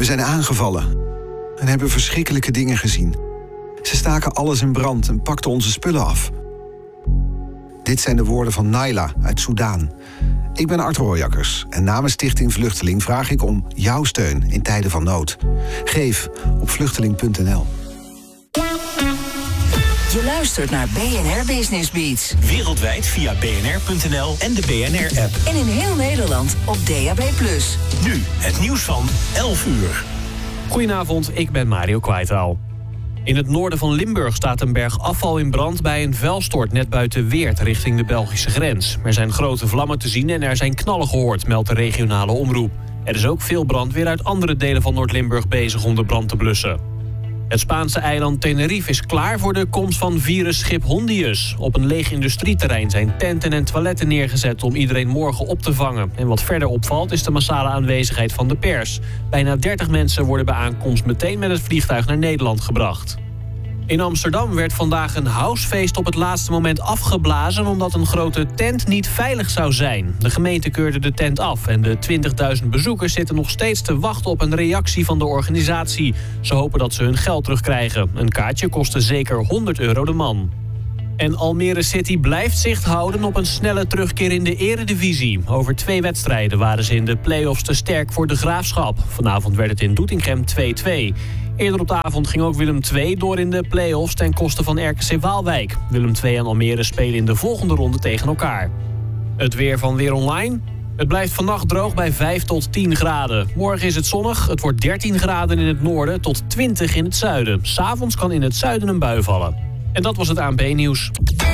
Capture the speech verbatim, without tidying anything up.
We zijn aangevallen en hebben verschrikkelijke dingen gezien. Ze staken alles in brand en pakten onze spullen af. Dit zijn de woorden van Naila uit Soedan. Ik ben Art Rooijakkers en namens Stichting Vluchteling vraag ik om jouw steun in tijden van nood. Geef op vluchteling punt n l. Je luistert naar B N R Business Beats. Wereldwijd via b n r punt n l en de B N R-app. En in heel Nederland op D A B plus. Nu het nieuws van elf uur. Goedenavond, ik ben Mario Kwaitaal. In het noorden van Limburg staat een berg afval in brand bij een vuilstort net buiten Weert richting de Belgische grens. Er zijn grote vlammen te zien en er zijn knallen gehoord, meldt de regionale omroep. Er is ook veel brandweer uit andere delen van Noord-Limburg bezig om de brand te blussen. Het Spaanse eiland Tenerife is klaar voor de komst van virusschip Hondius. Op een leeg industrieterrein zijn tenten en toiletten neergezet om iedereen morgen op te vangen. En wat verder opvalt is de massale aanwezigheid van de pers. Bijna dertig mensen worden bij aankomst meteen met het vliegtuig naar Nederland gebracht. In Amsterdam werd vandaag een housefeest op het laatste moment afgeblazen omdat een grote tent niet veilig zou zijn. De gemeente keurde de tent af en de twintigduizend bezoekers zitten nog steeds te wachten op een reactie van de organisatie. Ze hopen dat ze hun geld terugkrijgen. Een kaartje kostte zeker honderd euro de man. En Almere City blijft zicht houden op een snelle terugkeer in de eredivisie. Over twee wedstrijden waren ze in de play-offs te sterk voor de Graafschap. Vanavond werd het in Doetinchem twee-twee. Eerder op de avond ging ook Willem twee door in de play-offs ten koste van R K C Waalwijk. Willem twee en Almere spelen in de volgende ronde tegen elkaar. Het weer van Weer Online. Het blijft vannacht droog bij vijf tot tien graden. Morgen is het zonnig. Het wordt dertien graden in het noorden tot twintig in het zuiden. 'S Avonds kan in het zuiden een bui vallen. En dat was het A N P-nieuws.